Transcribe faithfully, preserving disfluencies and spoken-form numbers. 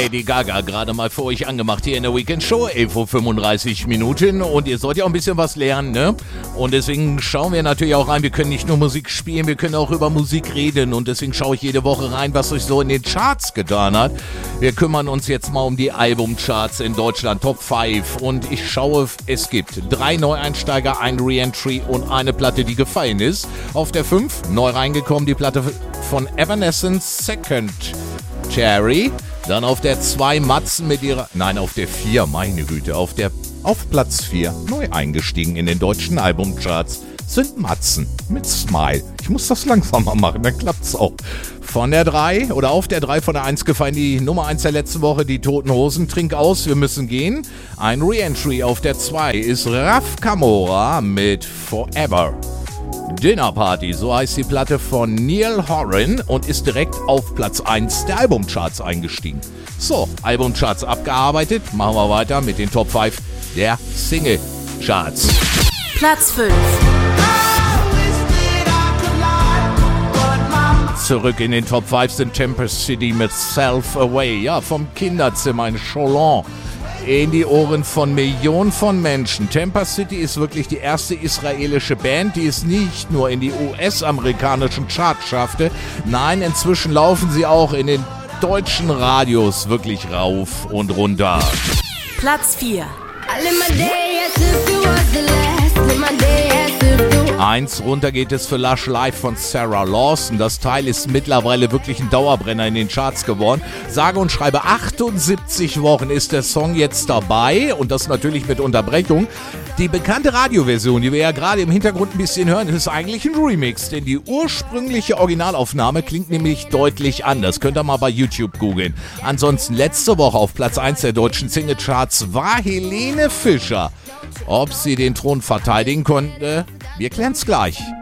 Lady Gaga gerade mal für euch angemacht hier in der Weekend Show, elf Uhr fünfunddreißig Minuten, und ihr sollt ja auch ein bisschen was lernen, ne? Und deswegen schauen wir natürlich auch rein, wir können nicht nur Musik spielen, wir können auch über Musik reden, und deswegen schaue ich jede Woche rein, was euch so in den Charts getan hat. Wir kümmern uns jetzt mal um die Albumcharts in Deutschland, Top fünf, und ich schaue, es gibt drei Neueinsteiger, ein Re-Entry und eine Platte, die gefallen ist. Auf der fünf neu reingekommen, die Platte von Evanescence, Second Cherry. Dann auf der zwei Matzen mit ihrer, nein, auf der vier, meine Güte, auf der, auf Platz vier, neu eingestiegen in den deutschen Albumcharts, sind Matzen mit Smile. Ich muss das langsamer machen, dann klappt's auch. Von der drei oder auf der drei von der eins gefallen die Nummer eins der letzten Woche, die Toten Hosen, Trink aus, wir müssen gehen. Ein Re-Entry auf der zwei ist Raf Kamora mit Forever. Dinner Party, so heißt die Platte von Neil Horan und ist direkt auf Platz eins der Albumcharts eingestiegen. So, Albumcharts abgearbeitet, machen wir weiter mit den Top fünf der Singlecharts. Platz fünf. Zurück in den Top fünf sind Tempest City mit Self Away, ja, vom Kinderzimmer in Cholon in die Ohren von Millionen von Menschen. Tempest City ist wirklich die erste israelische Band, die es nicht nur in die U S-amerikanischen Charts schaffte. Nein, inzwischen laufen sie auch in den deutschen Radios wirklich rauf und runter. Platz vier. Eins runter geht es für Lush Life von Sarah Lawson. Das Teil ist mittlerweile wirklich ein Dauerbrenner in den Charts geworden. Sage und schreibe achtundsiebzig Wochen ist der Song jetzt dabei, und das natürlich mit Unterbrechung. Die bekannte Radioversion, die wir ja gerade im Hintergrund ein bisschen hören, ist eigentlich ein Remix, denn die ursprüngliche Originalaufnahme klingt nämlich deutlich anders. Könnt ihr mal bei YouTube googeln. Ansonsten letzte Woche auf Platz eins der deutschen Singlecharts war Helene Fischer. Ob sie den Thron verteidigen konnte, wir klären's gleich.